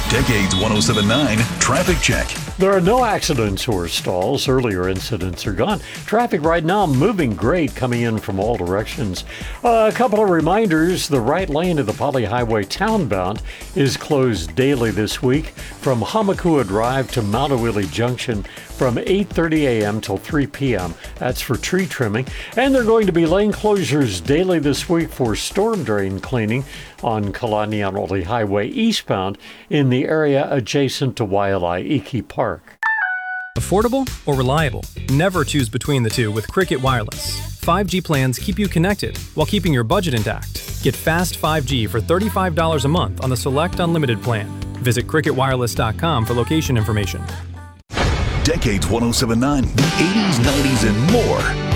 Decades 107.9 Traffic Check. There are no accidents or stalls. Earlier incidents are gone. Traffic right now moving great, coming in from all directions. A couple of reminders. The right lane of the Poly Highway townbound is closed daily this week from Hamakua Drive to Mount Awili Junction from 8:30 a.m. till 3 p.m. That's for tree trimming. And there are going to be lane closures daily this week for storm drain cleaning on Kalanianoli Highway eastbound in the area adjacent to Waialaiki Park. Affordable or reliable? Never choose between the two with Cricket Wireless. 5G plans keep you connected while keeping your budget intact. Get fast 5G for $35 a month on the Select Unlimited plan. Visit cricketwireless.com for location information. Decades 107.9, the 80s, 90s, and more.